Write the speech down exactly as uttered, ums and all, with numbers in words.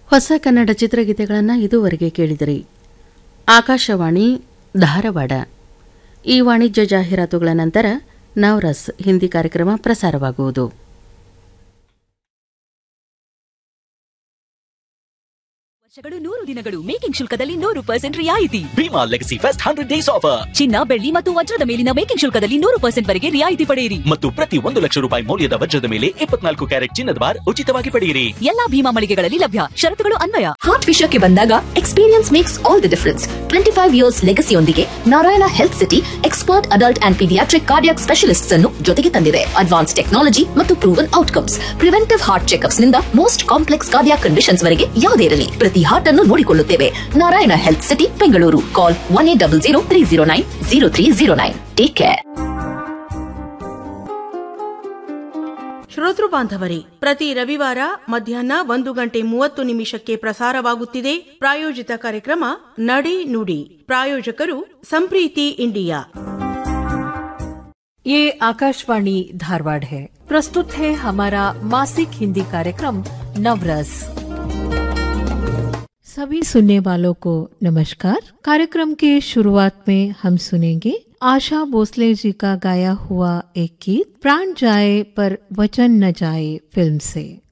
ಹೊಸ ಕನ್ನಡ ಚಿತ್ರಗೀತೆಗಳನ್ನು ಇದುವರೆಗೆ ಕೇಳಿದಿರಿ. ಆಕಾಶವಾಣಿ ಧಾರವಾಡ. ಈ ವಾಣಿಜ್ಯ ಜಾಹೀರಾತುಗಳ ನಂತರ ನವರಸ್ ಹಿಂದಿ ಕಾರ್ಯಕ್ರಮ ಪ್ರಸಾರವಾಗುವುದು. ವರ್ಷಗಳು ನೂರು ದಿನಗಳು ಮೇಕಿಂಗ್ ಶುಲ್ಕದಲ್ಲಿ ನೂರು ಪರ್ಸೆಂಟ್ ರಿಯಾಯಿತಿ. Bima legacy fest hundred days offer. ಚಿನ್ನ, ಬೆಳ್ಳಿ ಮತ್ತು ವಜ್ರದ ಮೇಲಿನ ಮೇಕಿಂಗ್ ಶುಲ್ಕದಲ್ಲಿ ನೂರು ಪರ್ಸೆಂಟ್ ವರೆಗೆ ರಿಯಾಯಿತಿ ಪಡೆಯಿರಿ. ಮತ್ತು ಪ್ರತಿ ಒಂದು ಲಕ್ಷ ರೂಪಾಯಿ ಮೌಲ್ಯದ ವಜ್ರದ ಮೇಲೆ ಇಪ್ಪತ್ನಾಲ್ಕು ಕ್ಯಾರೆಟ್ ಚಿನ್ನದ ಬಾರ್ ಉಚಿತವಾಗಿ ಪಡೆಯಿರಿ. ಎಲ್ಲಾ ಭೀಮಾ ಮಳಿಗೆಗಳಲ್ಲಿ ಲಭ್ಯ. ಷರತ್ತುಗಳು ಅನ್ವಯ. ಹಾರ್ಟ್ ವಿಷಯಕ್ಕೆ ಬಂದಾಗ experience makes all the difference. Twenty five years ಲೆಗಸಿಯೊಂದಿಗೆ Narayana health city expert adult and paediatric cardiac specialists ಅನ್ನು ಜೊತೆಗೆ ತಂದಿದೆ. ಅಡ್ವಾನ್ಸ್ ಟೆಕ್ನಾಲಜಿ ಮತ್ತು proven outcomes. Preventive heart checkups ನಿಂದ ಮೋಸ್ಟ್ ಕಾಂಪ್ಲೆಕ್ಸ್ ಕಾರ್ಡಿಯಾಕ್ ಕಂಡೀಷನ್ಸ್ ವರೆಗೆ ಯಾವುದೇ ಇರಲಿ ಪ್ರತಿ ಹಾರ್ಟ್ ಅನ್ನು ನೋಡಿಕೊಳ್ಳುತ್ತೇವೆ. Narayana health city Bengaluru. ಕಾಲ್ one eight double zero three zero nine zero three zero nine. Take care. ಶ್ರೋತೃ ಬಾಂಧವರೇ, ಪ್ರತಿ ರವಿವಾರ ಮಧ್ಯಾಹ್ನ ಒಂದು ಗಂಟೆ ಮೂವತ್ತು ನಿಮಿಷಕ್ಕೆ ಪ್ರಸಾರವಾಗುತ್ತಿದೆ ಪ್ರಾಯೋಜಿತ ಕಾರ್ಯಕ್ರಮ ನಡೆ ನುಡಿ. ಪ್ರಾಯೋಜಕರು ಸಂಪ್ರೀತಿ ಇಂಡಿಯಾ. ये आकाशवाणी धारवाड़ है. प्रस्तुत है हमारा मासिक हिंदी कार्यक्रम नवरस. सभी सुनने वालों को नमस्कार. कार्यक्रम के शुरुआत में हम सुनेंगे आशा भोसले जी का गाया हुआ एक गीत प्राण जाए पर वचन न जाए फिल्म से.